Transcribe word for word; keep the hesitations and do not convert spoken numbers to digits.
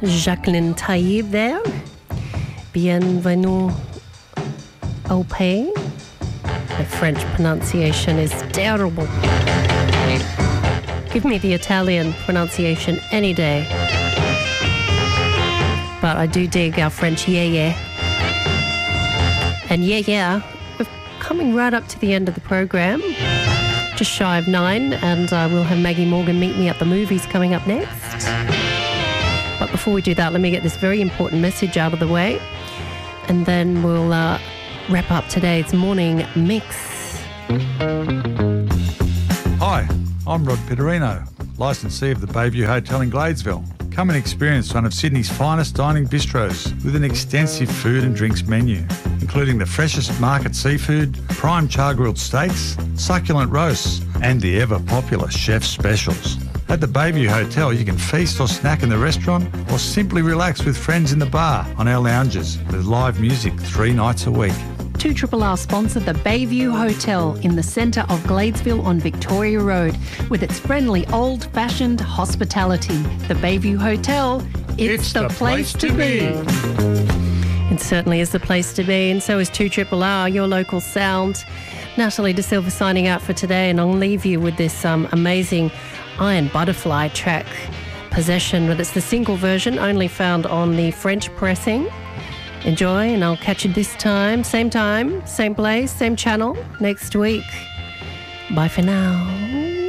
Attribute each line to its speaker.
Speaker 1: Jacqueline Taïb there. Bienvenue au pays. My French pronunciation is terrible. Give me the Italian pronunciation any day. But I do dig our French yeah yeah. And yeah yeah, we're coming right up to the end of the program. Just shy of nine, and uh, we'll have Maggie Morgan meet me at the movies coming up next. But before we do that, let me get this very important message out of the way, and then we'll uh, wrap up today's morning mix.
Speaker 2: Hi, I'm Rod Pitterino, licensee of the Bayview Hotel in Gladesville. Come and experience one of Sydney's finest dining bistros with an extensive food and drinks menu, including the freshest market seafood, prime char-grilled steaks, succulent roasts, and the ever-popular chef's specials. At the Bayview Hotel, you can feast or snack in the restaurant or simply relax with friends in the bar on our lounges with live music three nights a week.
Speaker 3: two R R sponsor the Bayview Hotel in the centre of Gladesville on Victoria Road with its friendly old-fashioned hospitality. The Bayview Hotel, it's, it's the, the place, place to be.
Speaker 1: It certainly is the place to be, and so is two R R R, your local sound. Natalie De Silva signing out for today, and I'll leave you with this um, amazing Iron Butterfly track, Possession, but it's the single version only found on the French pressing. Enjoy, and I'll catch you this time, same time, same place, same channel next week. Bye for now.